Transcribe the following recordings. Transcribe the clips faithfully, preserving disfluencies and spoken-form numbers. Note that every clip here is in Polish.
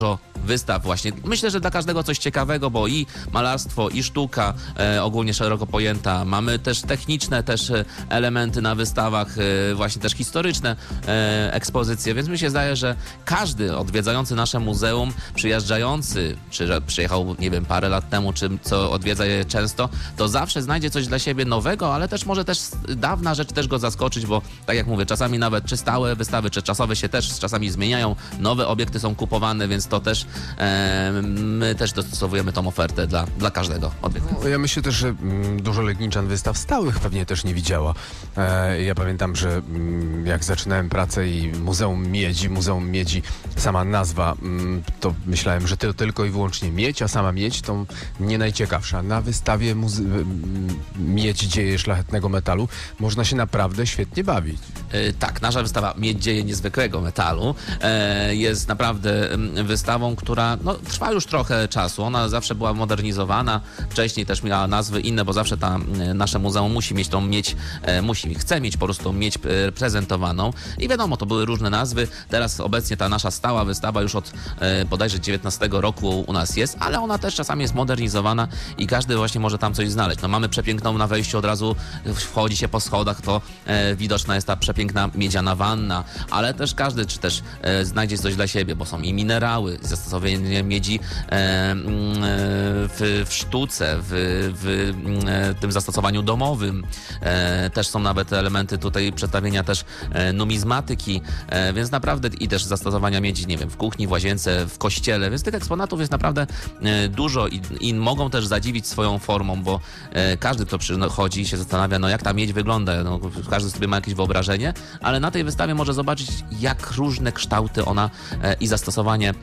wystaw właśnie. Myślę, że dla każdego coś ciekawego, bo i malarstwo, i sztuka e, ogólnie szeroko pojęta. Mamy też techniczne też e, elementy na wystawach, e, właśnie też historyczne e, ekspozycje, więc mi się zdaje, że każdy odwiedzający nasze muzeum, przyjeżdżający, czy że przyjechał, nie wiem, parę lat temu, czy co odwiedza je często, to zawsze znajdzie coś dla siebie nowego, ale też może też dawna rzecz też go zaskoczyć, bo tak jak mówię, czasami nawet czy stałe wystawy, czy czasowe się też czasami zmieniają, nowe obiekty są kupowane, więc to też e, my też dostosowujemy tą ofertę dla, dla każdego odwiedzającego. No, ja myślę też, że mm, dużo legniczan wystaw stałych pewnie też nie widziała. E, ja pamiętam, że mm, jak zaczynałem pracę i Muzeum Miedzi, Muzeum Miedzi, sama nazwa, mm, to myślałem, że to tylko i wyłącznie miedź, a sama miedź to nie najciekawsza. Na wystawie muze- Miedź dzieje szlachetnego metalu można się naprawdę świetnie bawić. E, tak, nasza wystawa Miedź dzieje niezwykłego metalu e, jest naprawdę m, wystawą, która no, trwa już trochę czasu. Ona zawsze była modernizowana. Wcześniej też miała nazwy inne, bo zawsze ta e, nasze muzeum musi mieć tą miedź, e, musi, chce mieć po prostu tą miedź e, prezentowaną. I wiadomo, to były różne nazwy. Teraz obecnie ta nasza stała wystawa już od e, bodajże dziewiętnastego roku u nas jest, ale ona też czasami jest modernizowana i każdy właśnie może tam coś znaleźć. No mamy przepiękną na wejściu, od razu wchodzi się po schodach, to e, widoczna jest ta przepiękna miedziana wanna, ale też każdy czy też e, znajdzie coś dla siebie, bo są i minerały, zastosowanie miedzi e, e, w, w sztuce, w, w e, tym zastosowaniu domowym. E, też są nawet elementy tutaj przedstawienia też e, numizmatyki, e, więc naprawdę i też zastosowania miedzi, nie wiem, w kuchni, w łazience, w kościele, więc tych eksponatów jest naprawdę e, dużo i, i mogą też zadziwić swoją formą, bo e, każdy, kto przychodzi i się zastanawia, no jak ta miedź wygląda, no, każdy sobie ma jakieś wyobrażenie, ale na tej wystawie może zobaczyć, jak różne kształty ona e, i zastosowanie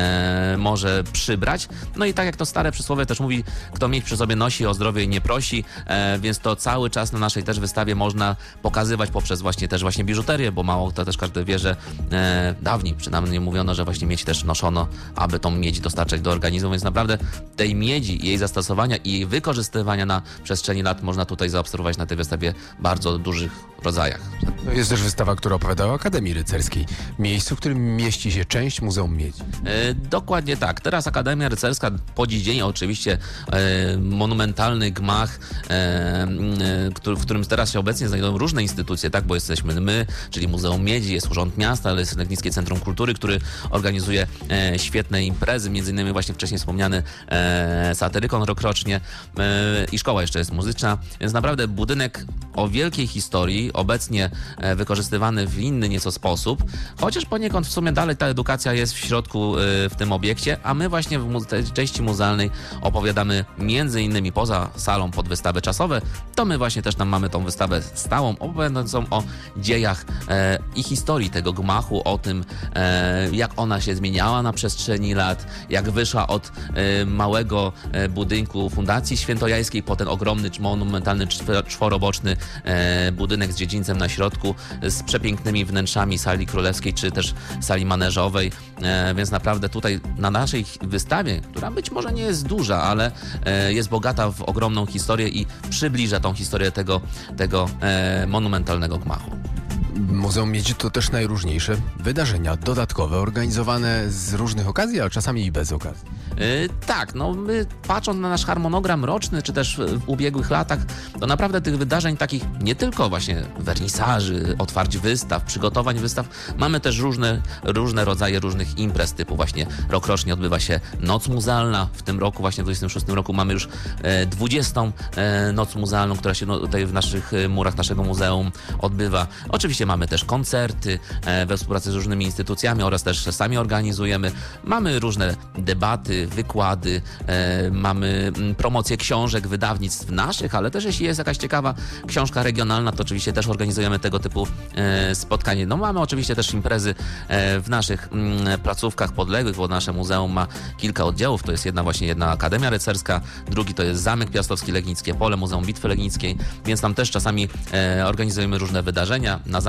e, może przybrać. No i tak jak to stare przysłowie też mówi, kto miedź przy sobie nosi, o zdrowie nie prosi, e, więc to cały czas na naszej też wystawie można pokazywać poprzez właśnie też właśnie biżuterię, bo mało to też każdy wie, że e, dawniej przynajmniej mówiono, że właśnie miedź też noszono, aby tą miedź dostarczać do organizmu, więc naprawdę tej miedzi, jej zastosowania i jej wykorzystywania na przestrzeni lat można tutaj zaobserwować na tej wystawie bardzo dużych rodzajach. No jest też wystawa, która opowiada o Akademii Rycerskiej, miejscu, w którym mieści się część Muzeum Miedzi. E, dokładnie tak. Teraz Akademia Rycerska po dziś dzień oczywiście e, monumentalny gmach, e, e, który, w którym teraz się obecnie znajdują różne instytucje, tak, bo jesteśmy my, czyli Muzeum Miedzi, jest Urząd Miasta, ale jest Legnickie Centrum Kultury, który organizuje e, świetne imprezy, między innymi właśnie wcześniej wspomniany e, Satyrykon rokrocznie e, i szkoła jeszcze jest muzyczna, więc naprawdę budynek o wielkiej historii, obecnie e, wykorzystywany w inny nieco sposób, chociaż poniekąd w sumie dalej ta edukacja jest w środku e, w tym obiekcie, a my właśnie w mu- tej części muzealnej opowiadamy między innymi poza salą pod wystawy czasowe, to my właśnie też tam mamy tą wystawę stałą, opowiadającą o dziejach e, i historii tego gmachu, o tym e, jak ona się zmieniała na przestrzeni lat, jak wyszła od e, małego e, budynku Fundacji Świętojańskiej po ten ogromny, monumentalny, czw- czworoboczny e, budynek z dziedzińcem na środku, z przepięknymi wnętrzami sali królewskiej, czy też sali maneżowej, e, więc naprawdę tutaj na naszej wystawie, która być może nie jest duża, ale e, jest bogata w ogromną historię i przybliża tą historię tego, tego e, monumentalnego gmachu. Muzeum Miedzi to też najróżniejsze wydarzenia dodatkowe, organizowane z różnych okazji, a czasami i bez okazji. Yy, tak, no my patrząc na nasz harmonogram roczny, czy też w ubiegłych latach, to naprawdę tych wydarzeń takich nie tylko właśnie wernisaży, otwarć wystaw, przygotowań wystaw, mamy też różne, różne rodzaje różnych imprez, typu właśnie rokrocznie odbywa się Noc Muzealna, w tym roku, właśnie w dwudziestym szóstym roku mamy już e, dwudziestą e, Noc Muzealną, która się no, tutaj w naszych e, murach naszego muzeum odbywa. Oczywiście mamy też koncerty e, we współpracy z różnymi instytucjami oraz też sami organizujemy. Mamy różne debaty, wykłady, e, mamy promocję książek, wydawnictw naszych, ale też jeśli jest jakaś ciekawa książka regionalna, to oczywiście też organizujemy tego typu e, spotkanie. No mamy oczywiście też imprezy e, w naszych m, placówkach podległych, bo nasze muzeum ma kilka oddziałów. To jest jedna właśnie jedna Akademia Rycerska, drugi to jest Zamek Piastowski, Legnickie Pole, Muzeum Bitwy Legnickiej, więc tam też czasami e, organizujemy różne wydarzenia. Na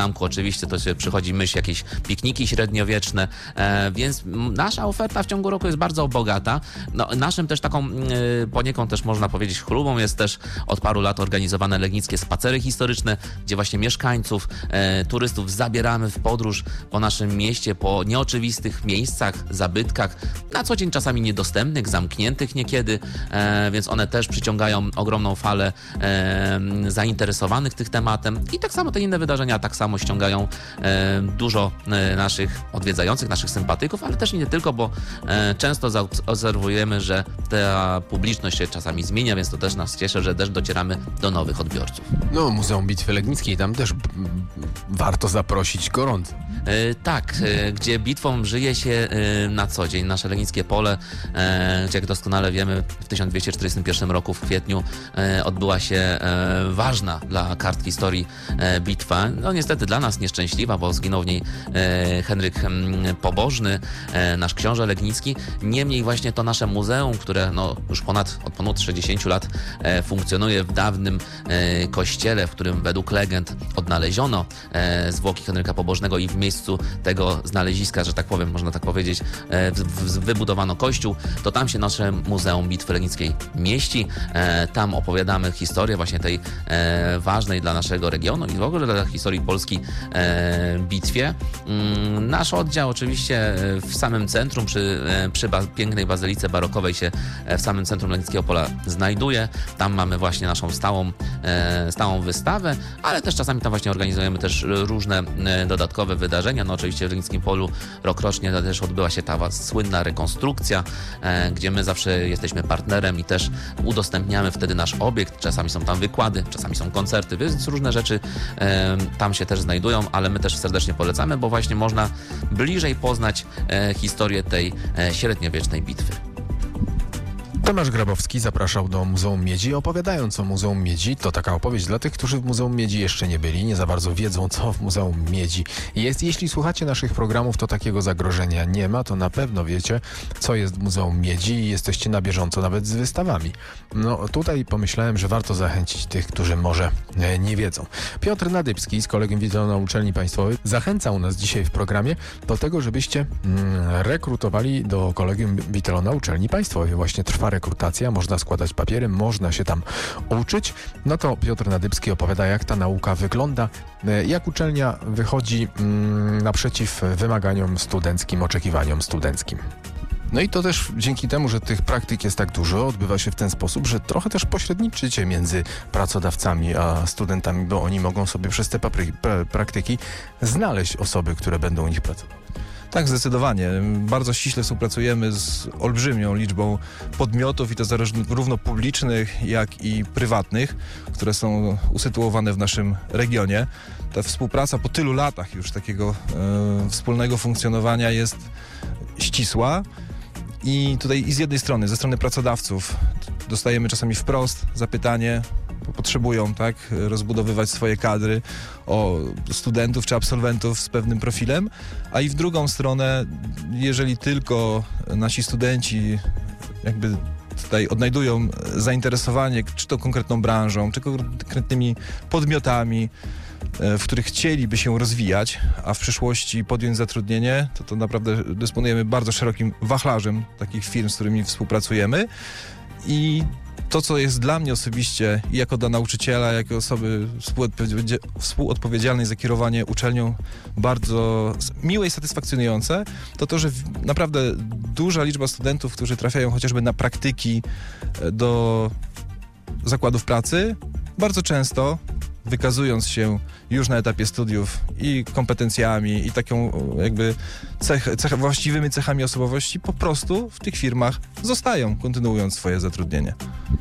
zamku oczywiście to się przychodzi myśl jakieś pikniki średniowieczne, e, więc nasza oferta w ciągu roku jest bardzo bogata. No, naszym też taką e, poniekąd też można powiedzieć chlubą jest też od paru lat organizowane legnickie spacery historyczne, gdzie właśnie mieszkańców, e, turystów zabieramy w podróż po naszym mieście, po nieoczywistych miejscach, zabytkach, na co dzień czasami niedostępnych, zamkniętych niekiedy, e, więc one też przyciągają ogromną falę e, zainteresowanych tych tematem i tak samo te inne wydarzenia tak samo ściągają e, dużo e, naszych odwiedzających, naszych sympatyków, ale też i nie tylko, bo e, często zaobserwujemy, że ta publiczność się czasami zmienia, więc to też nas cieszy, że też docieramy do nowych odbiorców. No, Muzeum Bitwy Legnickiej, tam też b- b- warto zaprosić gorąco. E, tak, e, gdzie bitwą żyje się e, na co dzień. Nasze Legnickie Pole, e, gdzie jak doskonale wiemy, w tysiąc dwieście czterdziestym pierwszym roku w kwietniu e, odbyła się e, ważna dla kart historii e, bitwa. No niestety dla nas nieszczęśliwa, bo zginął w niej e, Henryk m, Pobożny, e, nasz książę legnicki. Niemniej właśnie to nasze muzeum, które no, już ponad, od ponad sześćdziesięciu lat e, funkcjonuje w dawnym e, kościele, w którym według legend odnaleziono e, zwłoki Henryka Pobożnego i w miejscu tego znaleziska, że tak powiem, można tak powiedzieć, e, w, w, wybudowano kościół, to tam się nasze Muzeum Bitwy Legnickiej mieści. E, tam opowiadamy historię właśnie tej e, ważnej dla naszego regionu i w ogóle dla historii Polski e, bitwie. Mm, nasz oddział oczywiście w samym centrum, przy, e, przy ba- pięknej bazylice barokowej się w samym centrum Legnickiego Pola znajduje. Tam mamy właśnie naszą stałą, e, stałą wystawę, ale też czasami tam właśnie organizujemy też różne e, dodatkowe wydarzenia. No oczywiście w Legnickim Polu rokrocznie też odbyła się ta słynna rekonstrukcja, e, gdzie my zawsze jesteśmy partnerem i też udostępniamy wtedy nasz obiekt. Czasami są tam wykłady, czasami są koncerty, więc różne rzeczy e, tam się też znajdują, ale my też serdecznie polecamy, bo właśnie można bliżej poznać e, historię tej e, średniowiecznej bitwy. Tomasz Grabowski zapraszał do Muzeum Miedzi. Opowiadając o Muzeum Miedzi, to taka opowieść dla tych, którzy w Muzeum Miedzi jeszcze nie byli, nie za bardzo wiedzą, co w Muzeum Miedzi jest. Jeśli słuchacie naszych programów, to takiego zagrożenia nie ma, to na pewno wiecie, co jest w Muzeum Miedzi i jesteście na bieżąco nawet z wystawami. No tutaj pomyślałem, że warto zachęcić tych, którzy może nie wiedzą. Piotr Nadybski z Kolegium Witolona Uczelni Państwowej zachęcał nas dzisiaj w programie do tego, żebyście mm, rekrutowali do Kolegium Witolona Uczelni Państwowej. Właśnie trwa rekrutacja, można składać papiery, można się tam uczyć. No to Piotr Nadybski opowiada, jak ta nauka wygląda, jak uczelnia wychodzi mm, naprzeciw wymaganiom studenckim, oczekiwaniom studenckim. No i to też dzięki temu, że tych praktyk jest tak dużo, odbywa się w ten sposób, że trochę też pośredniczycie między pracodawcami a studentami, bo oni mogą sobie przez te papry- pra- praktyki znaleźć osoby, które będą u nich pracować. Tak, zdecydowanie. Bardzo ściśle współpracujemy z olbrzymią liczbą podmiotów i to zarówno publicznych, jak i prywatnych, które są usytuowane w naszym regionie. Ta współpraca po tylu latach już takiego e, wspólnego funkcjonowania jest ścisła. I tutaj i z jednej strony, ze strony pracodawców dostajemy czasami wprost zapytanie, bo potrzebują, tak, rozbudowywać swoje kadry o studentów czy absolwentów z pewnym profilem, a i w drugą stronę, jeżeli tylko nasi studenci jakby tutaj odnajdują zainteresowanie czy to konkretną branżą, czy konkretnymi podmiotami, w których chcieliby się rozwijać, a w przyszłości podjąć zatrudnienie, to to naprawdę dysponujemy bardzo szerokim wachlarzem takich firm, z którymi współpracujemy. I to, co jest dla mnie osobiście i jako dla nauczyciela, jako osoby współodpowiedzialnej, współodpowiedzialnej za kierowanie uczelnią bardzo miłe i satysfakcjonujące, to to, że naprawdę duża liczba studentów, którzy trafiają chociażby na praktyki do zakładów pracy, bardzo często wykazując się już na etapie studiów i kompetencjami, i taką jakby cech, cech, właściwymi cechami osobowości, po prostu w tych firmach zostają, kontynuując swoje zatrudnienie.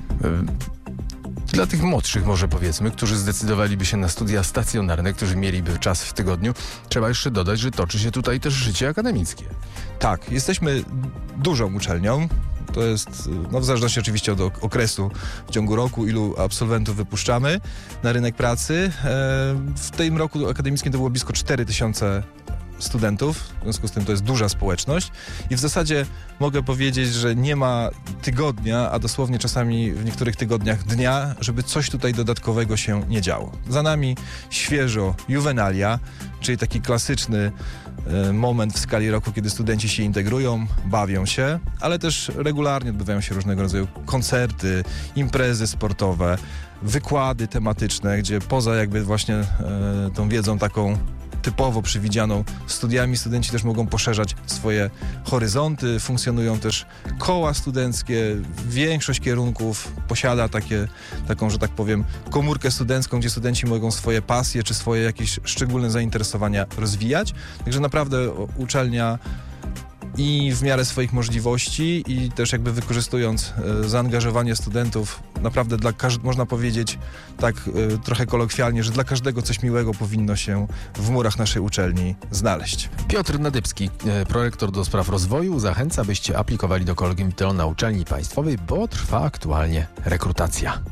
Dla tych młodszych może powiedzmy, którzy zdecydowaliby się na studia stacjonarne, którzy mieliby czas w tygodniu, trzeba jeszcze dodać, że toczy się tutaj też życie akademickie. Tak, jesteśmy dużą uczelnią. To jest, no w zależności oczywiście od okresu w ciągu roku, ilu absolwentów wypuszczamy na rynek pracy. W tym roku akademickim to było blisko cztery tysiące studentów, w związku z tym to jest duża społeczność i w zasadzie mogę powiedzieć, że nie ma tygodnia, a dosłownie czasami w niektórych tygodniach dnia, żeby coś tutaj dodatkowego się nie działo. Za nami świeżo juwenalia, czyli taki klasyczny e, moment w skali roku, kiedy studenci się integrują, bawią się, ale też regularnie odbywają się różnego rodzaju koncerty, imprezy sportowe, wykłady tematyczne, gdzie poza jakby właśnie e, tą wiedzą taką typowo przewidzianą studiami, studenci też mogą poszerzać swoje horyzonty, funkcjonują też koła studenckie, większość kierunków posiada takie, taką, że tak powiem, komórkę studencką, gdzie studenci mogą swoje pasje czy swoje jakieś szczególne zainteresowania rozwijać, także naprawdę uczelnia i w miarę swoich możliwości i też jakby wykorzystując e, zaangażowanie studentów, naprawdę dla każ- można powiedzieć tak e, trochę kolokwialnie, że dla każdego coś miłego powinno się w murach naszej uczelni znaleźć. Piotr Nadybski, e, prorektor do spraw rozwoju, zachęca, byście aplikowali do Collegium Witelo na uczelni państwowej, bo trwa aktualnie rekrutacja.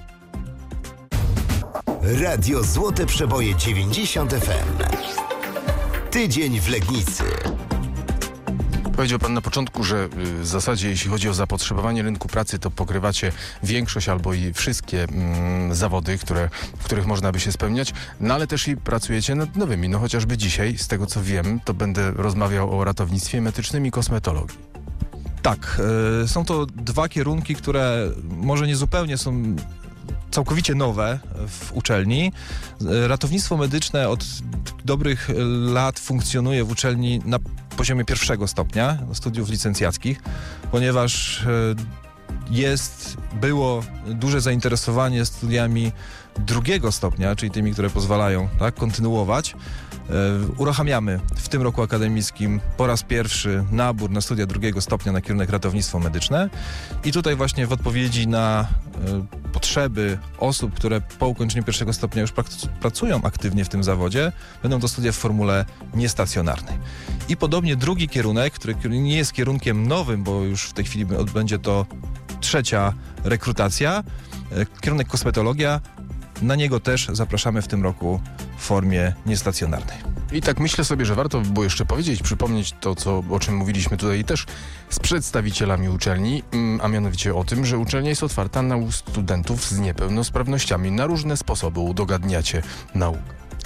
Radio Złote Przeboje dziewięćdziesiąt F M. Tydzień w Legnicy. Powiedział pan na początku, że w zasadzie jeśli chodzi o zapotrzebowanie rynku pracy, to pokrywacie większość albo i wszystkie mm, zawody, które, w których można by się spełniać, no ale też i pracujecie nad nowymi. No chociażby dzisiaj, z tego co wiem, to będę rozmawiał o ratownictwie medycznym i kosmetologii. Tak, y, są to dwa kierunki, które może nie zupełnie są całkowicie nowe w uczelni. Ratownictwo medyczne od dobrych lat funkcjonuje w uczelni na poziomie pierwszego stopnia studiów licencjackich, ponieważ jest, było duże zainteresowanie studiami drugiego stopnia, czyli tymi, które pozwalają tak, kontynuować. Uruchamiamy w tym roku akademickim po raz pierwszy nabór na studia drugiego stopnia na kierunek ratownictwo medyczne i tutaj właśnie w odpowiedzi na y, potrzeby osób, które po ukończeniu pierwszego stopnia już prak- pracują aktywnie w tym zawodzie, będą to studia w formule niestacjonarnej. I podobnie drugi kierunek, który nie jest kierunkiem nowym, bo już w tej chwili będzie to trzecia rekrutacja, y, kierunek kosmetologia, na niego też zapraszamy w tym roku w formie niestacjonarnej. I tak myślę sobie, że warto by było jeszcze powiedzieć, przypomnieć to, co, o czym mówiliśmy tutaj też z przedstawicielami uczelni, a mianowicie o tym, że uczelnia jest otwarta na studentów z niepełnosprawnościami. Na różne sposoby udogadniacie naukę.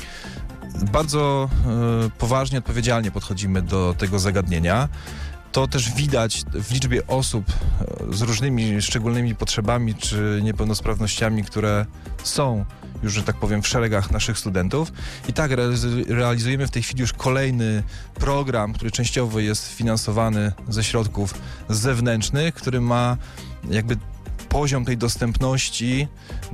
Bardzo y, poważnie, odpowiedzialnie podchodzimy do tego zagadnienia. To też widać w liczbie osób z różnymi szczególnymi potrzebami czy niepełnosprawnościami, które są już, że tak powiem, w szeregach naszych studentów. I tak realizujemy w tej chwili już kolejny program, który częściowo jest finansowany ze środków zewnętrznych, który ma jakby poziom tej dostępności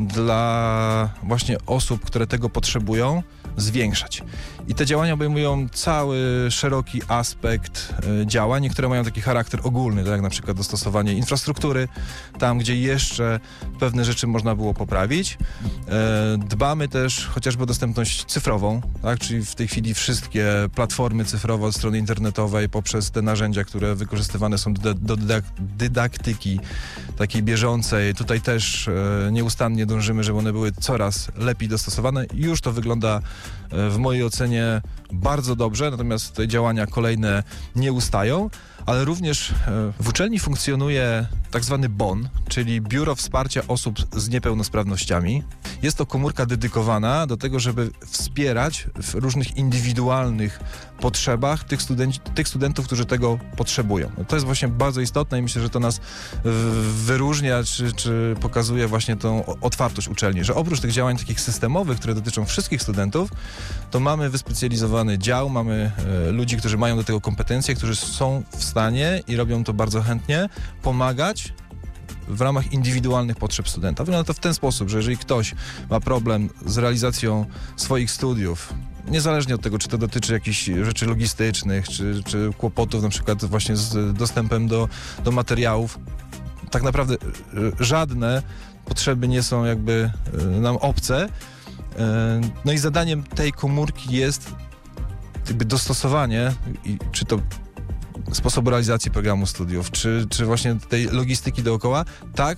dla właśnie osób, które tego potrzebują, zwiększać. I te działania obejmują cały szeroki aspekt y, działań. Niektóre mają taki charakter ogólny, tak jak na przykład dostosowanie infrastruktury, tam gdzie jeszcze pewne rzeczy można było poprawić. E, dbamy też chociażby o dostępność cyfrową, tak? Czyli w tej chwili wszystkie platformy cyfrowe od strony internetowej poprzez te narzędzia, które wykorzystywane są do, do dydak- dydaktyki takiej bieżącej. Tutaj też e, nieustannie dążymy, żeby one były coraz lepiej dostosowane. Już to wygląda e, w mojej ocenie bardzo dobrze, natomiast te działania kolejne nie ustają, ale również w uczelni funkcjonuje tak zwany B O N, czyli Biuro Wsparcia Osób z Niepełnosprawnościami. Jest to komórka dedykowana do tego, żeby wspierać w różnych indywidualnych potrzebach tych, studenci, tych studentów, którzy tego potrzebują. No to jest właśnie bardzo istotne i myślę, że to nas wyróżnia, czy, czy pokazuje właśnie tą otwartość uczelni, że oprócz tych działań takich systemowych, które dotyczą wszystkich studentów, to mamy wyspecjalizowany dział, mamy e, ludzi, którzy mają do tego kompetencje, którzy są w stanie i robią to bardzo chętnie, pomagać w ramach indywidualnych potrzeb studenta. Wygląda to w ten sposób, że jeżeli ktoś ma problem z realizacją swoich studiów, niezależnie od tego, czy to dotyczy jakichś rzeczy logistycznych, czy, czy kłopotów na przykład właśnie z dostępem do, do materiałów, tak naprawdę żadne potrzeby nie są jakby nam obce. No i zadaniem tej komórki jest jakby dostosowanie, czy to sposobu realizacji programu studiów, czy, czy właśnie tej logistyki dookoła, tak,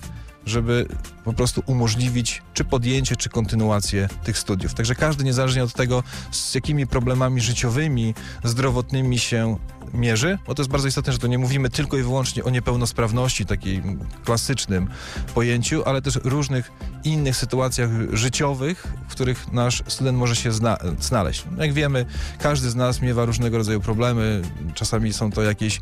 żeby po prostu umożliwić czy podjęcie, czy kontynuację tych studiów. Także każdy, niezależnie od tego, z jakimi problemami życiowymi, zdrowotnymi się mierzy, bo to jest bardzo istotne, że to nie mówimy tylko i wyłącznie o niepełnosprawności, takiej klasycznym pojęciu, ale też różnych innych sytuacjach życiowych, w których nasz student może się zna- znaleźć. Jak wiemy, każdy z nas miewa różnego rodzaju problemy. Czasami są to jakieś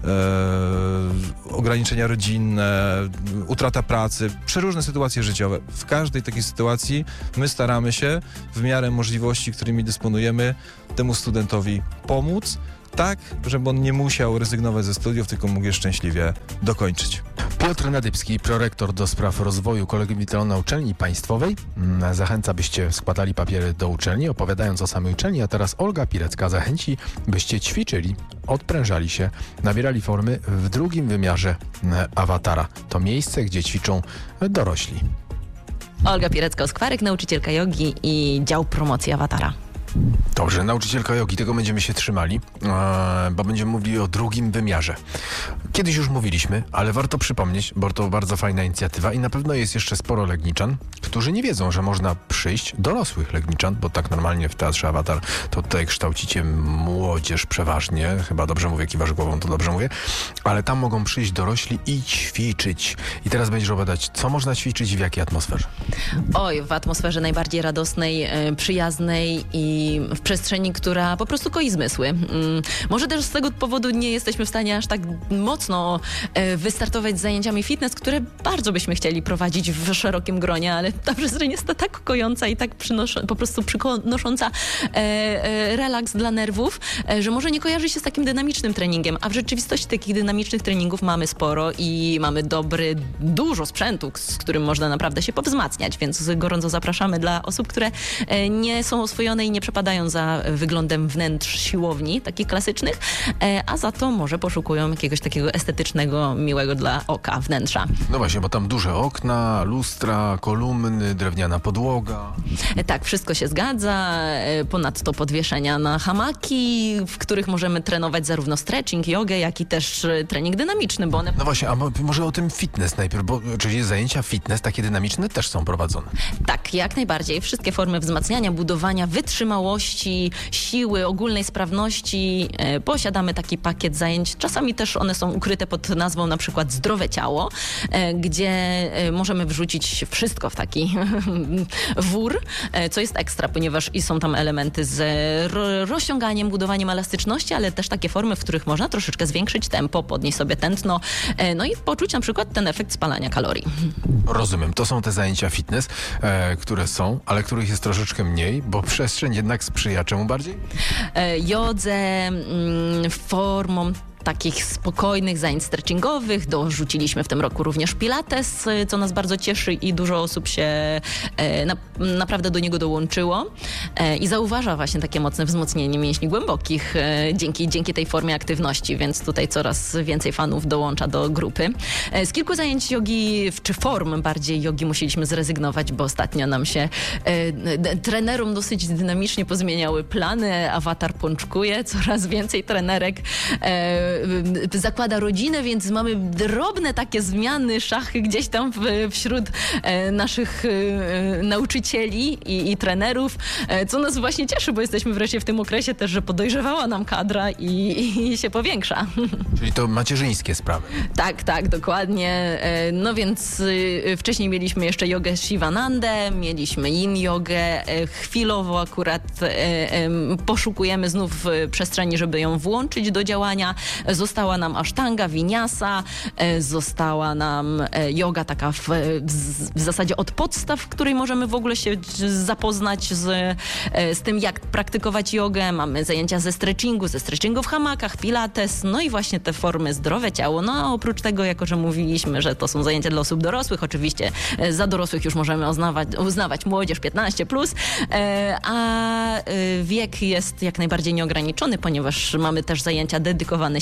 e, ograniczenia rodzinne, utrata pracy, przeróżne sytuacje życiowe. W każdej takiej sytuacji my staramy się w miarę możliwości, którymi dysponujemy, temu studentowi pomóc, tak, żeby on nie musiał rezygnować ze studiów, tylko mógł je szczęśliwie dokończyć. Piotr Nadybski, prorektor do spraw rozwoju Kolegium na uczelni państwowej. Zachęca, byście składali papiery do uczelni, opowiadając o samej uczelni, a teraz Olga Pilecka zachęci, byście ćwiczyli, odprężali się, nabierali formy w drugim wymiarze awatara. To miejsce, gdzie ćwiczą dorośli. Olga Pilecka-Oskwarek, nauczycielka jogi i dział promocji awatara. Dobrze, nauczycielka jogi, tego będziemy się trzymali, e, bo będziemy mówili o drugim wymiarze. Kiedyś już mówiliśmy, ale warto przypomnieć, bo to bardzo fajna inicjatywa i na pewno jest jeszcze sporo legniczan, którzy nie wiedzą, że można przyjść, dorosłych legniczan, bo tak normalnie w Teatrze Awatar to tutaj kształcicie młodzież przeważnie, chyba dobrze mówię, kiwasz głową, to dobrze mówię, ale tam mogą przyjść dorośli i ćwiczyć. I teraz będziesz opowiadać, co można ćwiczyć i w jakiej atmosferze? Oj, w atmosferze najbardziej radosnej, przyjaznej i w przestrzeni, która po prostu koi zmysły. Może też z tego powodu nie jesteśmy w stanie aż tak mocno wystartować z zajęciami fitness, które bardzo byśmy chcieli prowadzić w szerokim gronie, ale ta przestrzeń jest tak kojąca i tak przynosz- po prostu przynosząca relaks dla nerwów, że może nie kojarzy się z takim dynamicznym treningiem, a w rzeczywistości takich dynamicznych treningów mamy sporo i mamy dobry, dużo sprzętu, z którym można naprawdę się powzmacniać, więc gorąco zapraszamy dla osób, które nie są oswojone i nie przepadają za wyglądem wnętrz siłowni, takich klasycznych, a za to może poszukują jakiegoś takiego estetycznego, miłego dla oka wnętrza. No właśnie, bo tam duże okna, lustra, kolumny, drewniana podłoga. Tak, wszystko się zgadza. Ponadto podwieszenia na hamaki, w których możemy trenować zarówno stretching, jogę, jak i też trening dynamiczny, bo one... No właśnie, a może o tym fitness najpierw, bo czyli zajęcia fitness, takie dynamiczne, też są prowadzone. Tak, jak najbardziej. Wszystkie formy wzmacniania, budowania wytrzymałości, siły, ogólnej sprawności. E, posiadamy taki pakiet zajęć. Czasami też one są ukryte pod nazwą na przykład Zdrowe Ciało, e, gdzie e, możemy wrzucić wszystko w taki wór, e, co jest ekstra, ponieważ i są tam elementy z ro- rozciąganiem, budowaniem elastyczności, ale też takie formy, w których można troszeczkę zwiększyć tempo, podnieść sobie tętno, e, no i poczuć na przykład ten efekt spalania kalorii. Rozumiem, to są te zajęcia fitness, e, które są, ale których jest troszeczkę mniej, bo przestrzeń jednak sprzyja czemu bardziej? E, jodze, mm, formą takich spokojnych zajęć stretchingowych. Dorzuciliśmy w tym roku również pilates, co nas bardzo cieszy i dużo osób się e, na, naprawdę do niego dołączyło e, i zauważa właśnie takie mocne wzmocnienie mięśni głębokich e, dzięki, dzięki tej formie aktywności, więc tutaj coraz więcej fanów dołącza do grupy. E, z kilku zajęć jogi, czy form bardziej jogi musieliśmy zrezygnować, bo ostatnio nam się e, d- trenerom dosyć dynamicznie pozmieniały plany. Awatar pączkuje, coraz więcej trenerek e, zakłada rodzinę, więc mamy drobne takie zmiany, szachy gdzieś tam w, wśród e, naszych e, nauczycieli i, i trenerów, e, co nas właśnie cieszy, bo jesteśmy wreszcie w tym okresie też, że podojrzewała nam kadra i, i się powiększa. Czyli to macierzyńskie sprawy. Tak, tak, dokładnie. E, no więc e, wcześniej mieliśmy jeszcze jogę Shivanandę, mieliśmy yin jogę. E, chwilowo akurat e, e, poszukujemy znów e, przestrzeni, żeby ją włączyć do działania. Została nam asztanga, winiasa, e, została nam e, joga taka w, w, w zasadzie od podstaw, w której możemy w ogóle się zapoznać z, e, z tym, jak praktykować jogę. Mamy zajęcia ze stretchingu, ze stretchingu w hamakach, pilates, no i właśnie te formy Zdrowe Ciało. No a oprócz tego, jako że mówiliśmy, że to są zajęcia dla osób dorosłych, oczywiście e, za dorosłych już możemy uznawać, uznawać młodzież piętnaście plus, e, a e, wiek jest jak najbardziej nieograniczony, ponieważ mamy też zajęcia dedykowane siłom,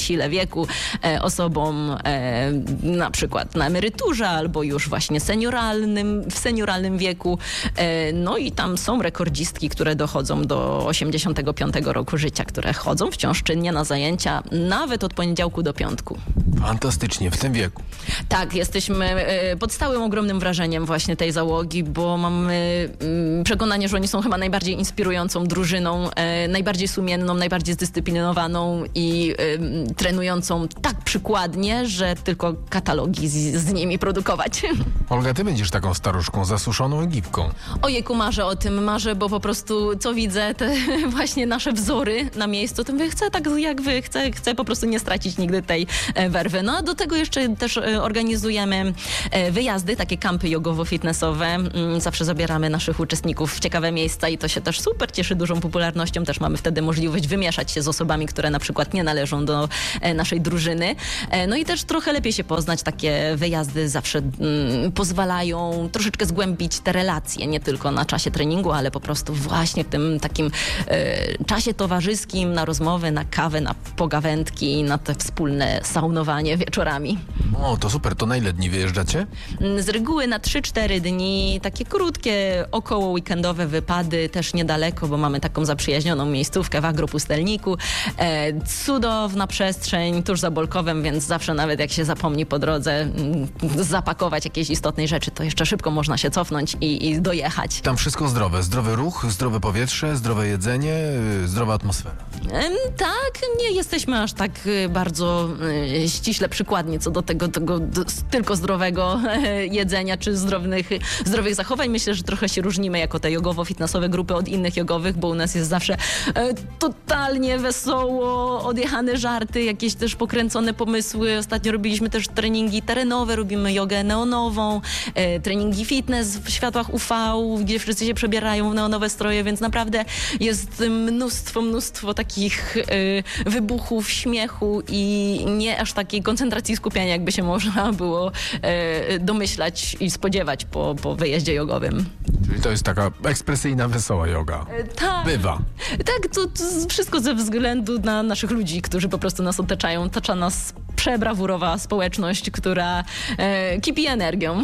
przesile wieku, e, osobom e, na przykład na emeryturze albo już właśnie senioralnym, w senioralnym wieku. E, no i tam są rekordzistki, które dochodzą do osiemdziesiątego piątego roku życia, które chodzą wciąż czynnie na zajęcia, nawet od poniedziałku do piątku. Fantastycznie, w tym wieku. Tak, jesteśmy e, pod stałym ogromnym wrażeniem właśnie tej załogi, bo mamy mm, przekonanie, że oni są chyba najbardziej inspirującą drużyną, e, najbardziej sumienną, najbardziej zdyscyplinowaną i e, trenującą tak przykładnie, że tylko katalogi z, z nimi produkować. Olga, ty będziesz taką staruszką, zasuszoną Egipką. Ojejku, marzę o tym, marzę, bo po prostu co widzę, te właśnie nasze wzory na miejscu, to mówię, chcę tak jak wy, chcę, chcę po prostu nie stracić nigdy tej e, werwy. No a do tego jeszcze też e, organizujemy e, wyjazdy, takie kampy jogowo-fitnessowe. Mm, zawsze zabieramy naszych uczestników w ciekawe miejsca i to się też super cieszy dużą popularnością. Też mamy wtedy możliwość wymieszać się z osobami, które na przykład nie należą do e, naszej drużyny. E, no i też trochę lepiej się poznać. Takie wyjazdy zawsze mm, pozwalają troszeczkę zgłębić te relacje, nie tylko na czasie treningu, ale po prostu właśnie w tym takim e, czasie towarzyskim, na rozmowy, na kawę, na pogawędki, na te wspólne saunowanie wieczorami. O, to super. To na ile dni wyjeżdżacie? Z reguły na trzy cztery dni, takie krótkie, około weekendowe wypady, też niedaleko, bo mamy taką zaprzyjaźnioną miejscówkę w Agropustelniku. E, cudowna przestrzeń tuż za Bolkowem, więc zawsze nawet jak się zapomni po drodze mm, zapakować jakieś istotnej rzeczy, to jeszcze szybko można się cofnąć i, i dojechać. Tam wszystko zdrowe. Zdrowy ruch, zdrowe powietrze, zdrowe jedzenie, yy, zdrowa atmosfera. Em, tak, nie jesteśmy aż tak y, bardzo y, ściśle przykładni co do tego, tego d- tylko zdrowego e, jedzenia czy zdrowych, zdrowych zachowań. Myślę, że trochę się różnimy jako te jogowo-fitnessowe grupy od innych jogowych, bo u nas jest zawsze e, totalnie wesoło, odjechane żarty, jakieś też pokręcone pomysły. Ostatnio robiliśmy też treningi terenowe, robimy jogę neonową, e, treningi fitness w światłach U V, gdzie wszyscy się przebierają w neonowe stroje, więc naprawdę jest mnóstwo, mnóstwo takich e, wybuchów, śmiechu i nie aż takiej koncentracji skupiania, jakby się można było e, domyślać i spodziewać po, po wyjeździe jogowym. Czyli to jest taka ekspresyjna, wesoła joga. E, tak. Bywa. Tak, to, to wszystko ze względu na naszych ludzi, którzy po prostu nas otaczają. Otacza nas przebrawurowa społeczność, która e, kipi energią.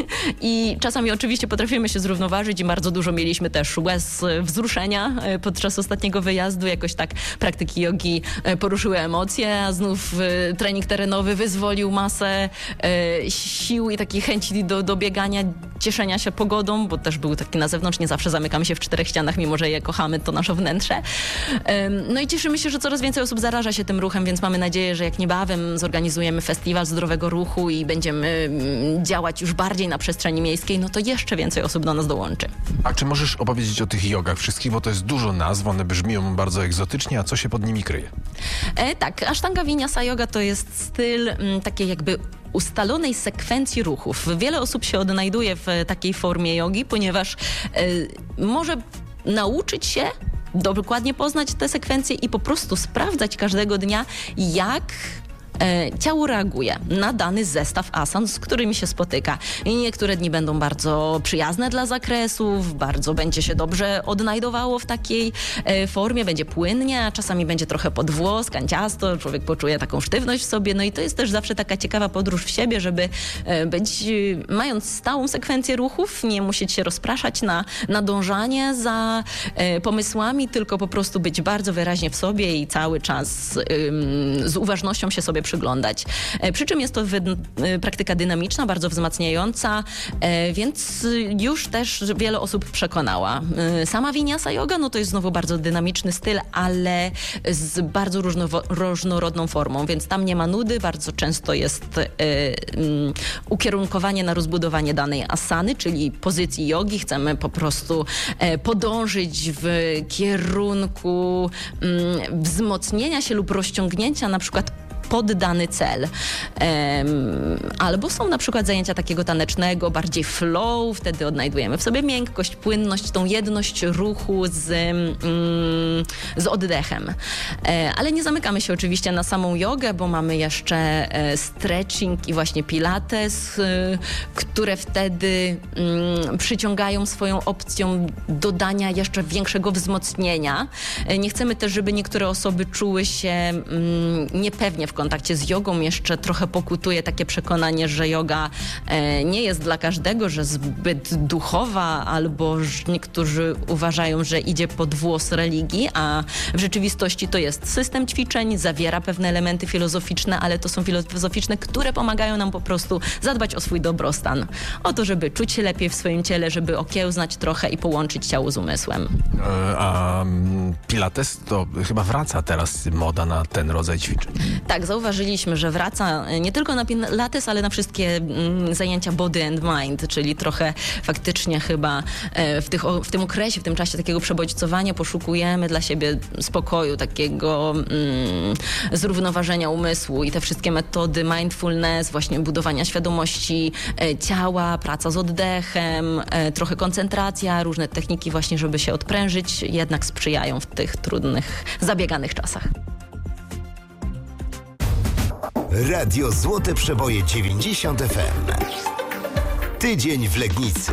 I czasami oczywiście potrafimy się zrównoważyć i bardzo dużo mieliśmy też łez wzruszenia e, podczas ostatniego wyjazdu. Jakoś tak praktyki jogi e, poruszyły emocje, a znów e, trening terenowy wyzwolił masę e, sił i takiej chęci do, do biegania, cieszenia się pogodą, bo też był taki na zewnątrz, nie zawsze zamykamy się w czterech ścianach, mimo że je kochamy, to nasze wnętrze. No i cieszymy się, że coraz więcej osób zaraża się tym ruchem, więc mamy nadzieję, że jak niebawem zorganizujemy festiwal zdrowego ruchu i będziemy działać już bardziej na przestrzeni miejskiej, no to jeszcze więcej osób do nas dołączy. A czy możesz opowiedzieć o tych jogach wszystkich, bo to jest dużo nazw, one brzmią bardzo egzotycznie, a co się pod nimi kryje? E, tak, Ashtanga Vinyasa Yoga to jest styl m, takiej jakby ustalonej sekwencji ruchów. Wiele osób się odnajduje w takiej formie jogi, ponieważ e, może nauczyć się dokładnie poznać te sekwencje i po prostu sprawdzać każdego dnia, jak e, ciało reaguje na dany zestaw asan, z którymi się spotyka. I niektóre dni będą bardzo przyjazne dla zakresów, bardzo będzie się dobrze odnajdowało w takiej e, formie, będzie płynnie, a czasami będzie trochę podwłos, kanciasto, człowiek poczuje taką sztywność w sobie, no i to jest też zawsze taka ciekawa podróż w siebie, żeby e, być, e, mając stałą sekwencję ruchów, nie musieć się rozpraszać na nadążanie za e, pomysłami, tylko po prostu być bardzo wyraźnie w sobie i cały czas e, z uważnością się sobie przyglądać. E, przy czym jest to wy, e, praktyka dynamiczna, bardzo wzmacniająca, e, więc już też wiele osób przekonała. E, sama Vinyasa Yoga, no to jest znowu bardzo dynamiczny styl, ale z bardzo różnowo, różnorodną formą, więc tam nie ma nudy, bardzo często jest e, um, ukierunkowanie na rozbudowanie danej asany, czyli pozycji jogi. Chcemy po prostu e, podążyć w kierunku um, wzmocnienia się lub rozciągnięcia na przykład pod dany cel. Albo są na przykład zajęcia takiego tanecznego, bardziej flow, wtedy odnajdujemy w sobie miękkość, płynność, tą jedność ruchu z, z oddechem. Ale nie zamykamy się oczywiście na samą jogę, bo mamy jeszcze stretching i właśnie pilates, które wtedy przyciągają swoją opcją dodania jeszcze większego wzmocnienia. Nie chcemy też, żeby niektóre osoby czuły się niepewnie w kontakcie z jogą. Jeszcze trochę pokutuje takie przekonanie, że joga nie jest dla każdego, że zbyt duchowa, albo że niektórzy uważają, że idzie pod włos religii, a w rzeczywistości to jest system ćwiczeń, zawiera pewne elementy filozoficzne, ale to są filozoficzne, które pomagają nam po prostu zadbać o swój dobrostan. O to, żeby czuć się lepiej w swoim ciele, żeby okiełznać trochę i połączyć ciało z umysłem. E, a pilates to chyba wraca teraz moda na ten rodzaj ćwiczeń. Tak, zauważyliśmy, że wraca nie tylko na pilates, ale na wszystkie mm, zajęcia body and mind, czyli trochę faktycznie chyba e, w, tych, o, w tym okresie, w tym czasie takiego przebodźcowania poszukujemy dla siebie spokoju, takiego mm, zrównoważenia umysłu i te wszystkie metody mindfulness, właśnie budowania świadomości e, ciała, praca z oddechem, e, trochę koncentracja, różne techniki właśnie, żeby się odprężyć, jednak sprzyjają w tych trudnych, zabieganych czasach. Radio Złote Przeboje dziewięćdziesiąt F M. Tydzień w Legnicy.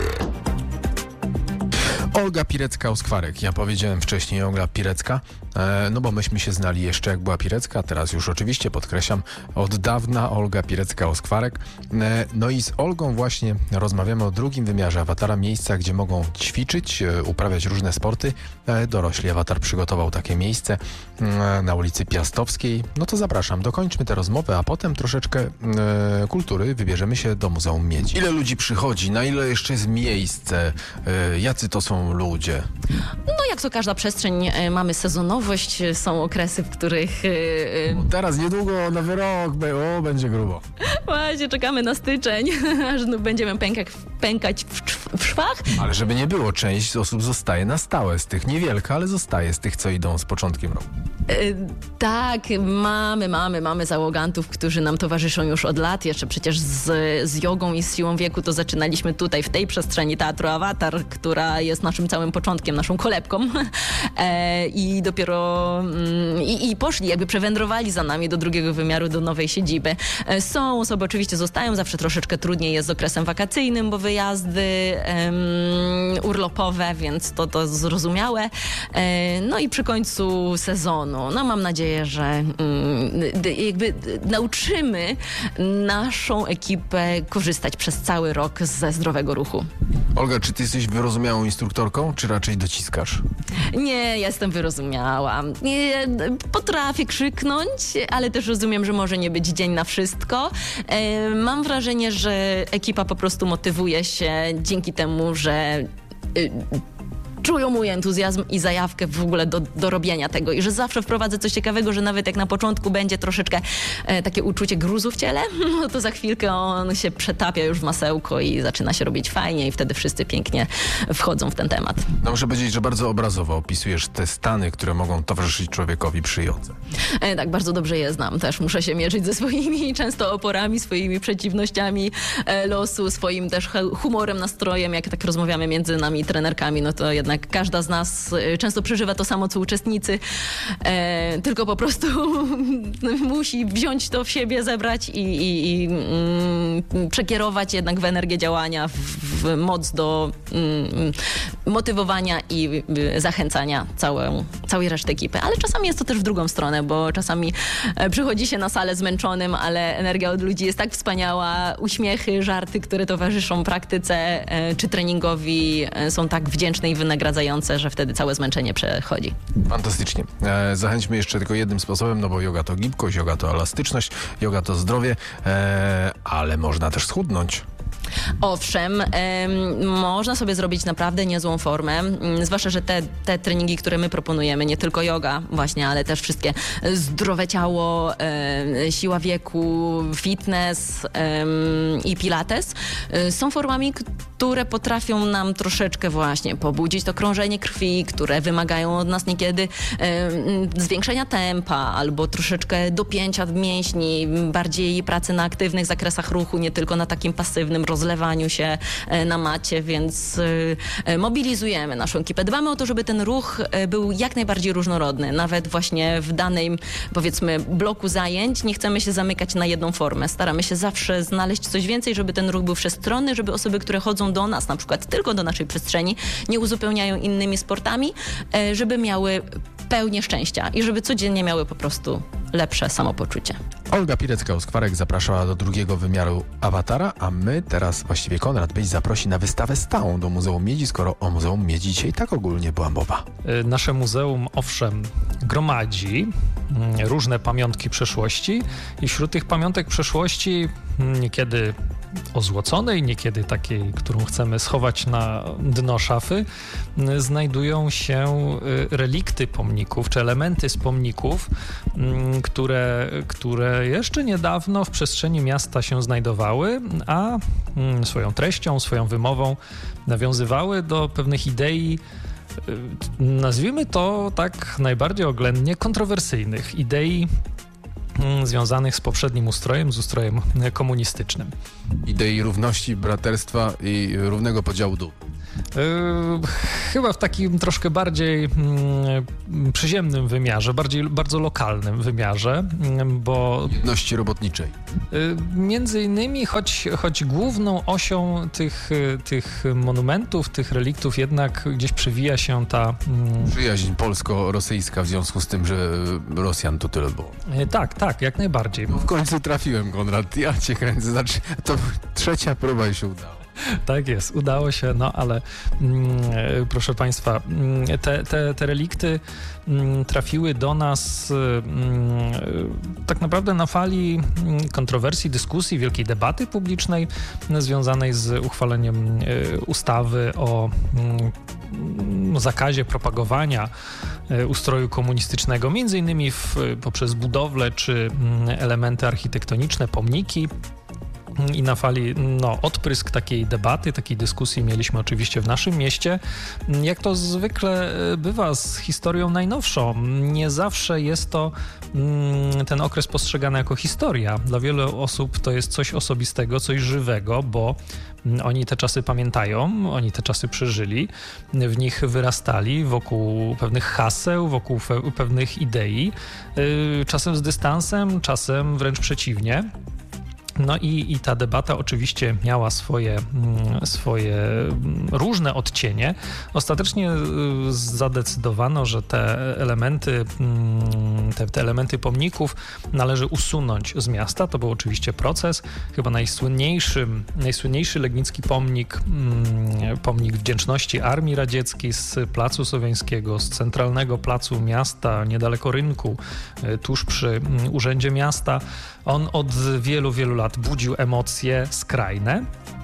Olga Pirecka-Oskwarek. Ja powiedziałem wcześniej Olga Pirecka, e, no bo myśmy się znali jeszcze jak była Pirecka, teraz już oczywiście podkreślam, od dawna Olga Pirecka-Oskwarek. E, no i z Olgą właśnie rozmawiamy o drugim wymiarze awatara, miejsca, gdzie mogą ćwiczyć, e, uprawiać różne sporty. E, dorośli awatar przygotował takie miejsce e, na ulicy Piastowskiej. No to zapraszam, dokończmy tę rozmowę, a potem troszeczkę e, kultury, wybierzemy się do Muzeum Miedzi. Ile ludzi przychodzi, na ile jeszcze jest miejsce, e, jacy to są ludzie? No jak to każda przestrzeń, e, mamy sezonowość, e, są okresy, w których... E, e, Teraz niedługo nowy rok, o, będzie grubo. właśnie czekamy na styczeń, aż no, będziemy pękać, pękać w, czw- w szwach. Ale żeby nie było, część osób zostaje na stałe z tych, niewielka, ale zostaje z tych, co idą z początkiem roku. E, tak, mamy, mamy, mamy załogantów, którzy nam towarzyszą już od lat. Jeszcze przecież z, z jogą i z siłą wieku to zaczynaliśmy tutaj, w tej przestrzeni Teatru Awatar, która jest naszym całym początkiem, naszą kolebką. E, I dopiero mm, i, i poszli, jakby przewędrowali za nami do drugiego wymiaru, do nowej siedziby. E, są osoby, oczywiście zostają, zawsze troszeczkę trudniej jest z okresem wakacyjnym, bo wyjazdy em, urlopowe, więc to, to zrozumiałe. E, no i przy końcu sezonu, no mam nadzieję, że mm, d, jakby d, nauczymy naszą ekipę korzystać przez cały rok ze zdrowego ruchu. Olga, czy ty jesteś wyrozumiałą instruktorką, czy raczej dociskasz? Nie, jestem wyrozumiała. Nie, potrafię krzyknąć, ale też rozumiem, że może nie być dzień na wszystko. E, mam wrażenie, że ekipa po prostu motywuje się dzięki temu, że y, czują mój entuzjazm i zajawkę w ogóle do, do robienia tego i że zawsze wprowadzę coś ciekawego, że nawet jak na początku będzie troszeczkę e, takie uczucie gruzu w ciele, no to za chwilkę on się przetapia już w masełko i zaczyna się robić fajnie i wtedy wszyscy pięknie wchodzą w ten temat. No muszę powiedzieć, że bardzo obrazowo opisujesz te stany, które mogą towarzyszyć człowiekowi przy jodze. E, tak, bardzo dobrze je znam. Też muszę się mierzyć ze swoimi często oporami, swoimi przeciwnościami e, losu, swoim też humorem, nastrojem. Jak tak rozmawiamy między nami trenerkami, no to jednak każda z nas często przeżywa to samo, co uczestnicy, e, tylko po prostu musi wziąć to w siebie, zebrać i, i, i mm, przekierować jednak w energię działania, w, w moc do mm, motywowania i y, zachęcania całą, całej reszty ekipy. Ale czasami jest to też w drugą stronę, bo czasami e, przychodzi się na salę zmęczonym, ale energia od ludzi jest tak wspaniała, uśmiechy, żarty, które towarzyszą praktyce e, czy treningowi e, są tak wdzięczne i wynagradzające, że wtedy całe zmęczenie przechodzi. Fantastycznie. E, zachęćmy jeszcze tylko jednym sposobem, no bo joga to gibkość, joga to elastyczność, joga to zdrowie, e, ale można też schudnąć. Owszem, em, można sobie zrobić naprawdę niezłą formę, m, zwłaszcza, że te, te treningi, które my proponujemy, nie tylko yoga właśnie, ale też wszystkie zdrowe ciało, e, siła wieku, fitness em, i pilates, e, są formami, które potrafią nam troszeczkę właśnie pobudzić to krążenie krwi, które wymagają od nas niekiedy e, zwiększenia tempa albo troszeczkę dopięcia mięśni, bardziej pracy na aktywnych zakresach ruchu, nie tylko na takim pasywnym rozlewaniu się e, na macie, więc e, mobilizujemy naszą ekipę. Dbamy o to, żeby ten ruch e, był jak najbardziej różnorodny. Nawet właśnie w danym, powiedzmy, bloku zajęć nie chcemy się zamykać na jedną formę. Staramy się zawsze znaleźć coś więcej, żeby ten ruch był wszechstronny, żeby osoby, które chodzą do nas, na przykład tylko do naszej przestrzeni, nie uzupełniają innymi sportami, żeby miały pełnię szczęścia i żeby codziennie miały po prostu lepsze samopoczucie. Olga Pirecka-Uskwarek zapraszała do drugiego wymiaru awatara, a my teraz, właściwie Konrad Byś zaprosi na wystawę stałą do Muzeum Miedzi, skoro o Muzeum Miedzi dzisiaj tak ogólnie była mowa. Nasze muzeum, owszem, gromadzi różne pamiątki przeszłości i wśród tych pamiątek przeszłości niekiedy ozłoconej, niekiedy takiej, którą chcemy schować na dno szafy, znajdują się relikty pomników, czy elementy z pomników, które, które jeszcze niedawno w przestrzeni miasta się znajdowały, a swoją treścią, swoją wymową nawiązywały do pewnych idei, nazwijmy to tak najbardziej oględnie, kontrowersyjnych idei związanych z poprzednim ustrojem, z ustrojem komunistycznym. Idei równości, braterstwa i równego podziału dóbr. Yy, chyba w takim troszkę bardziej yy, przyziemnym wymiarze, bardziej, bardzo lokalnym wymiarze, yy, bo... Jedności robotniczej. Yy, między innymi, choć, choć główną osią tych, yy, tych monumentów, tych reliktów jednak gdzieś przewija się ta... Yy, Przyjaźń polsko-rosyjska w związku z tym, że Rosjan to tyle było. Yy, tak, tak, jak najbardziej. No w końcu trafiłem, Konrad, ja cię kręcę, znaczy to trzecia próba i się udała. Tak jest, udało się, no ale mm, proszę Państwa, te, te, te relikty mm, trafiły do nas mm, tak naprawdę na fali kontrowersji, dyskusji, wielkiej debaty publicznej związanej z uchwaleniem y, ustawy o mm, zakazie propagowania y, ustroju komunistycznego, między innymi w, poprzez budowlę czy mm, elementy architektoniczne, pomniki. I na fali no, odprysk takiej debaty, takiej dyskusji mieliśmy oczywiście w naszym mieście. Jak to zwykle bywa z historią najnowszą, nie zawsze jest to mm, ten okres postrzegany jako historia. Dla wielu osób to jest coś osobistego, coś żywego, bo oni te czasy pamiętają, oni te czasy przeżyli, w nich wyrastali wokół pewnych haseł, wokół fe- pewnych idei, yy, czasem z dystansem, czasem wręcz przeciwnie. No i, i ta debata oczywiście miała swoje, swoje różne odcienie. Ostatecznie zadecydowano, że te elementy, te, te elementy pomników należy usunąć z miasta. To był oczywiście proces. Chyba najsłynniejszy, najsłynniejszy legnicki pomnik, pomnik wdzięczności Armii Radzieckiej z Placu Słowiańskiego, z centralnego placu miasta, niedaleko rynku, tuż przy Urzędzie Miasta. On od wielu, wielu lat budził emocje skrajne,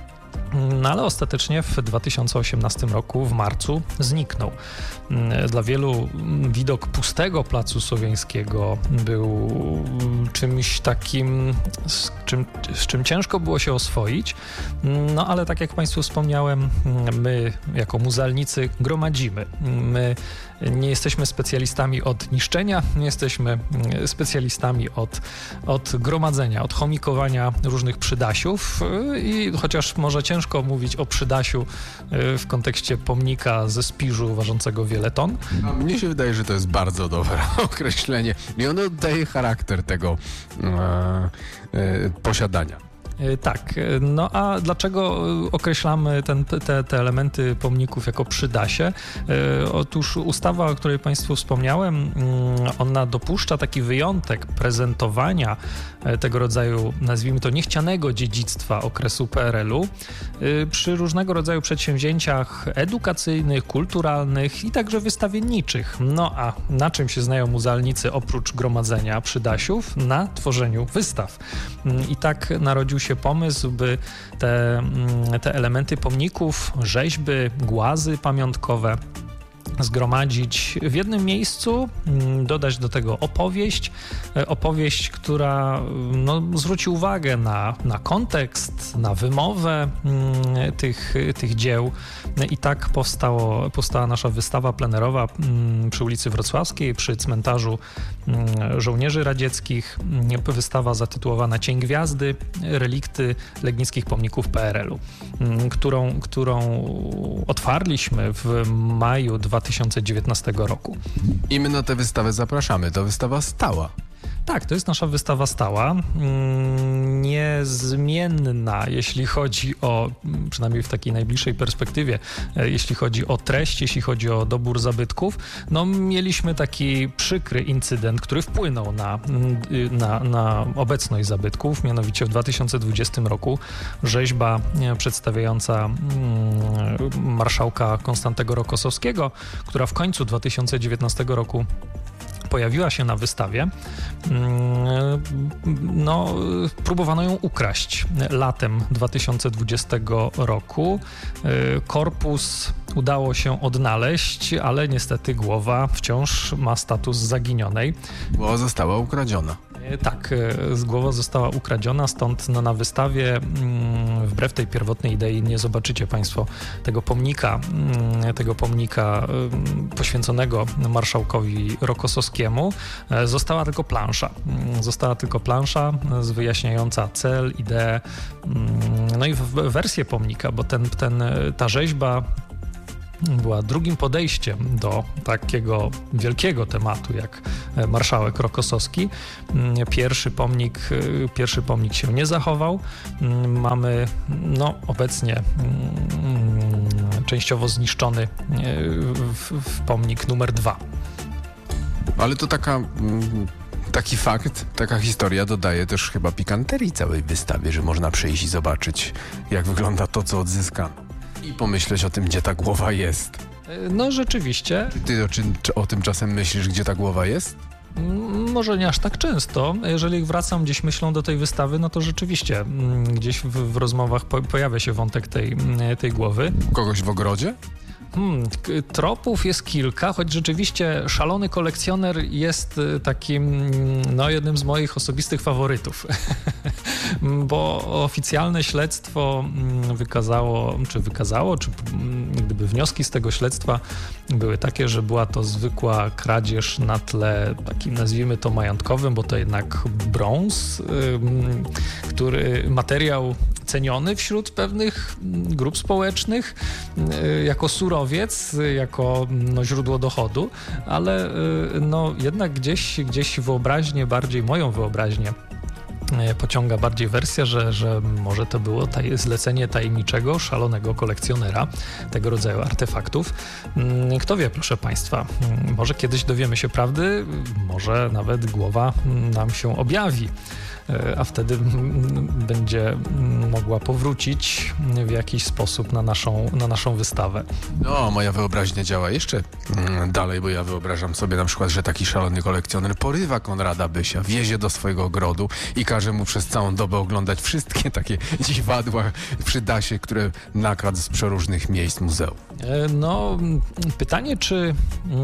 no ale ostatecznie w dwa tysiące osiemnastym roku, w marcu, zniknął. Dla wielu widok pustego Placu Słowiańskiego był czymś takim, z czym, z czym ciężko było się oswoić, no ale tak jak Państwu wspomniałem, my jako muzealnicy gromadzimy. My nie jesteśmy specjalistami od niszczenia, nie jesteśmy specjalistami od, od gromadzenia, od chomikowania różnych przydasiów i chociaż może ciężko mówić o przydasiu w kontekście pomnika ze Spiżu ważącego wiele ton. A mnie się wydaje, że to jest bardzo dobre określenie i ono oddaje charakter tego e, e, posiadania. Tak, no a dlaczego określamy ten, te, te elementy pomników jako przydasie? Otóż ustawa, o której Państwu wspomniałem, ona dopuszcza taki wyjątek prezentowania tego rodzaju, nazwijmy to, niechcianego dziedzictwa okresu P R L u przy różnego rodzaju przedsięwzięciach edukacyjnych, kulturalnych i także wystawienniczych. No a na czym się znają muzealnicy oprócz gromadzenia przydasiów? Na tworzeniu wystaw. I tak narodził się pomysł, by te, te elementy pomników, rzeźby, głazy pamiątkowe zgromadzić w jednym miejscu, dodać do tego opowieść, opowieść, która no, zwróci uwagę na, na kontekst, na wymowę tych, tych dzieł. I tak powstało, powstała nasza wystawa plenerowa przy ulicy Wrocławskiej, przy cmentarzu żołnierzy radzieckich. Wystawa zatytułowana Cień Gwiazdy, relikty legnickich pomników P R L u, którą, którą otwarliśmy w maju dwa tysiące dziewiętnastego roku. I my na tę wystawę zapraszamy. To wystawa stała. Tak, to jest nasza wystawa stała, niezmienna, jeśli chodzi o, przynajmniej w takiej najbliższej perspektywie, jeśli chodzi o treść, jeśli chodzi o dobór zabytków. No, mieliśmy taki przykry incydent, który wpłynął na, na, na obecność zabytków, mianowicie w dwa tysiące dwudziestym roku rzeźba przedstawiająca marszałka Konstantego Rokossowskiego, która w końcu dwa tysiące dziewiętnastego roku pojawiła się na wystawie, no, próbowano ją ukraść latem dwa tysiące dwudziestego roku. Korpus udało się odnaleźć, ale niestety głowa wciąż ma status zaginionej. Głowa została ukradziona. Tak, głowa została ukradziona, stąd no, na wystawie wbrew tej pierwotnej idei nie zobaczycie Państwo tego pomnika, tego pomnika poświęconego marszałkowi Rokossowskiemu. Została tylko plansza. Została tylko plansza wyjaśniająca cel, ideę, no i wersję pomnika, bo ten, ten, ta rzeźba była drugim podejściem do takiego wielkiego tematu jak marszałek Rokossowski. Pierwszy pomnik, pierwszy pomnik się nie zachował. Mamy no, obecnie częściowo zniszczony w, w pomnik numer dwa. Ale to taka... Taki fakt, taka historia dodaje też chyba pikanterii całej wystawie, że można przyjść i zobaczyć, jak wygląda to, co odzyskano. I pomyśleć o tym, gdzie ta głowa jest. No rzeczywiście. Ty o, czy, czy o tym czasem myślisz, gdzie ta głowa jest? Może nie aż tak często. Jeżeli wracam gdzieś myślą do tej wystawy, no to rzeczywiście gdzieś w, w rozmowach po, pojawia się wątek tej, tej głowy. Kogoś w ogrodzie? Hmm, tropów jest kilka, choć rzeczywiście szalony kolekcjoner jest takim, no, jednym z moich osobistych faworytów, bo oficjalne śledztwo wykazało, czy wykazało, czy gdyby wnioski z tego śledztwa były takie, że była to zwykła kradzież na tle takim, nazwijmy to, majątkowym, bo to jednak brąz, który materiał ceniony wśród pewnych grup społecznych jako surowiec, jako no, źródło dochodu, ale no, jednak gdzieś, gdzieś wyobraźnię, bardziej moją wyobraźnię pociąga bardziej wersja, że, że może to było taj- zlecenie tajemniczego, szalonego kolekcjonera tego rodzaju artefaktów. Kto wie, proszę Państwa, może kiedyś dowiemy się prawdy, może nawet głowa nam się objawi, a wtedy będzie mogła powrócić w jakiś sposób na naszą, na naszą wystawę. No, moja wyobraźnia działa jeszcze dalej, bo ja wyobrażam sobie na przykład, że taki szalony kolekcjoner porywa Konrada Bysia, wiezie do swojego ogrodu i każe mu przez całą dobę oglądać wszystkie takie dziwadła przy dasie, które nakradł z przeróżnych miejsc muzeum. No, pytanie, czy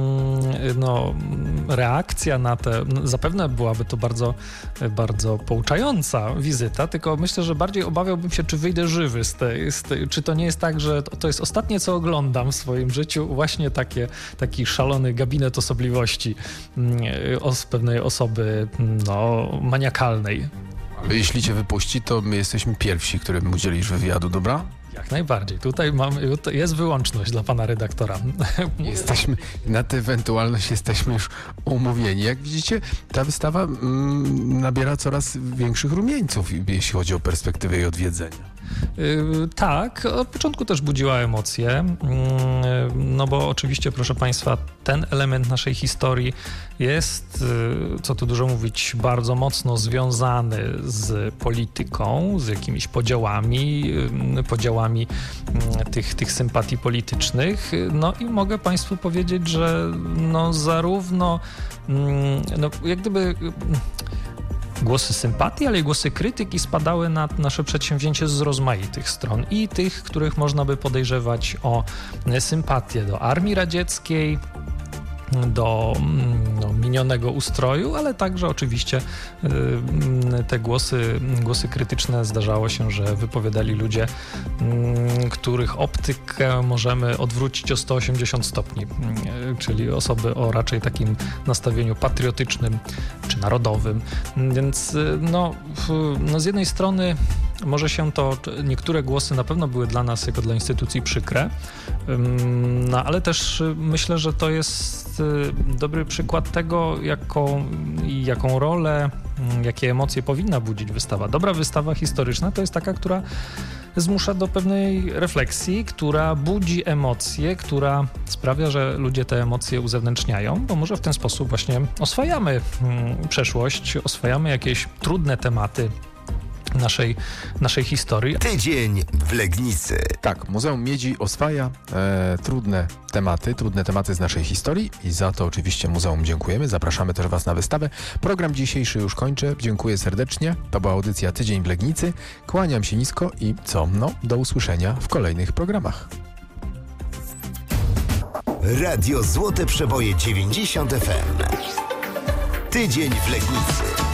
no, reakcja na te, no, zapewne byłaby to bardzo, bardzo pouczająca wizyta, tylko myślę, że bardziej obawiałbym się, czy wyjdę żywy z tej, z tej, czy to nie jest tak, że to, to jest ostatnie, co oglądam w swoim życiu, właśnie takie, taki szalony gabinet osobliwości os, pewnej osoby, no, maniakalnej. Ale jeśli cię wypuści, to my jesteśmy pierwsi, którym udzielisz wywiadu, dobra? Jak najbardziej. Tutaj mamy, jest wyłączność dla pana redaktora. Jesteśmy, na tę ewentualność jesteśmy już umówieni. Jak widzicie, ta wystawa mm, nabiera coraz większych rumieńców, jeśli chodzi o perspektywę jej odwiedzenia. Yy, tak, od początku też budziła emocje, yy, no bo oczywiście, proszę Państwa, ten element naszej historii jest, yy, co tu dużo mówić, bardzo mocno związany z polityką, z jakimiś podziałami, yy, podziałami yy, tych, tych sympatii politycznych. No i mogę Państwu powiedzieć, że no zarówno, yy, no jak gdyby... Yy, głosy sympatii, ale i głosy krytyki spadały na nasze przedsięwzięcie z rozmaitych stron i tych, których można by podejrzewać o sympatię do armii radzieckiej, do no, minionego ustroju, ale także oczywiście y, te głosy, głosy krytyczne zdarzało się, że wypowiadali ludzie, y, których optykę możemy odwrócić o sto osiemdziesiąt stopni, y, czyli osoby o raczej takim nastawieniu patriotycznym czy narodowym. Więc y, no, w, no z jednej strony może się to, niektóre głosy na pewno były dla nas jako dla instytucji przykre, no ale też myślę, że to jest dobry przykład tego, jaką, jaką rolę, jakie emocje powinna budzić wystawa. Dobra wystawa historyczna to jest taka, która zmusza do pewnej refleksji, która budzi emocje, która sprawia, że ludzie te emocje uzewnętrzniają, bo może w ten sposób właśnie oswajamy przeszłość, oswajamy jakieś trudne tematy naszej, naszej historii. Tydzień w Legnicy. Tak, Muzeum Miedzi oswaja e, trudne tematy, trudne tematy z naszej historii i za to oczywiście muzeum dziękujemy. Zapraszamy też Was na wystawę. Program dzisiejszy już kończę. Dziękuję serdecznie. To była audycja Tydzień w Legnicy. Kłaniam się nisko i co? No, do usłyszenia w kolejnych programach. Radio Złote Przeboje dziewięćdziesiąt F M. Tydzień w Legnicy.